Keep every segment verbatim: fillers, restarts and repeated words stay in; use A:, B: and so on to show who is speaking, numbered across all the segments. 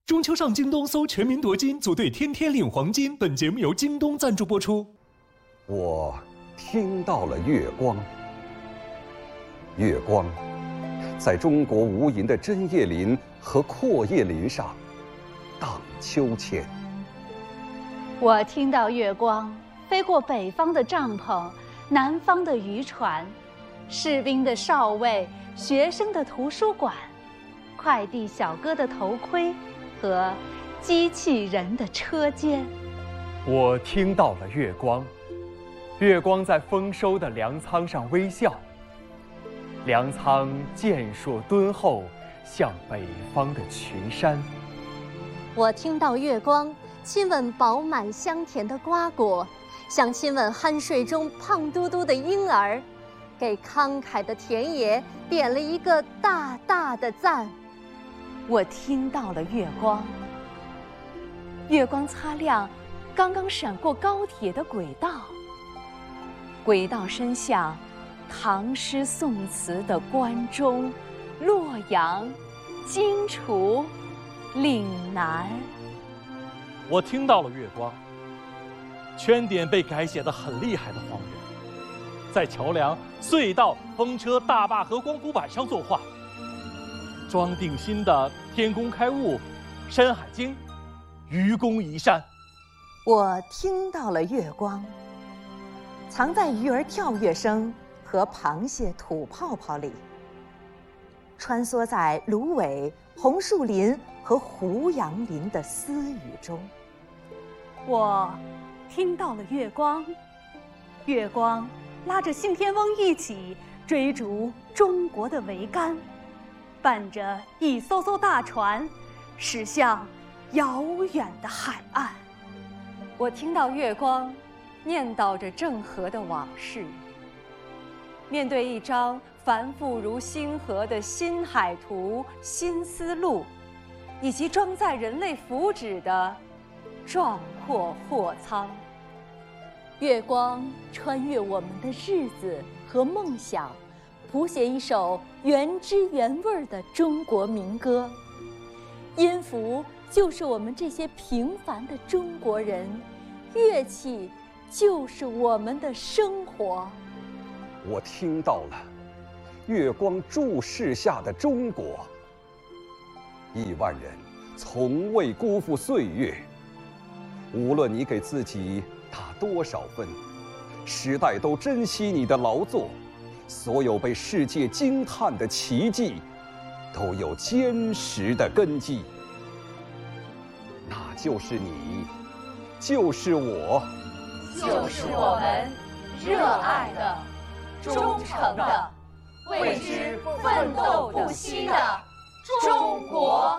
A: 中秋上京东搜全民夺金，组队天天领黄金。本节目由京东赞助播出。
B: 我听到了月光，月光在中国无垠的针叶林和阔叶林上荡秋千。
C: 我听到月光飞过北方的帐篷，南方的渔船，士兵的哨位，学生的图书馆，快递小哥的头盔和机器人的车间。
D: 我听到了月光，月光在丰收的粮仓上微笑，粮仓健硕敦厚，像北方的群山。
E: 我听到月光亲吻饱满香甜的瓜果，像亲吻酣睡中胖嘟嘟的婴儿，给慷慨的田野点了一个大大的赞。
F: 我听到了月光，月光擦亮刚刚闪过高铁的轨道，轨道伸向唐诗宋词的关中、洛阳、荆楚、岭南。
G: 我听到了月光，圈点被改写得很厉害的荒原，在桥梁、隧道、风车、大坝和光伏板上作画。装订新的天工开物、山海经、愚公移山。
H: 我听到了月光，藏在鱼儿跳跃声和螃蟹吐泡泡里，穿梭在芦苇、红树林和胡杨林的私语中。
I: 我听到了月光，月光拉着信天翁一起追逐中国的桅杆，伴着一艘艘大船驶向遥远的海岸。
F: 我听到月光念叨着郑和的往事，面对一张繁复如星河的新海图、新思路，以及装载人类福祉的壮阔货舱。
E: 月光穿越我们的日子和梦想，谱写一首原汁原味的中国民歌。音符就是我们这些平凡的中国人，乐器就是我们的生活。
B: 我听到了月光注视下的中国，亿万人从未辜负岁月。无论你给自己打多少分，时代都珍惜你的劳作。所有被世界惊叹的奇迹，都有坚实的根基。那就是你，就是我，
C: 就是我们热爱的、忠诚的、为之奋斗不息的中国。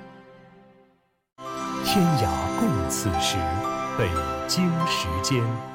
A: 天涯共此时，北京时间。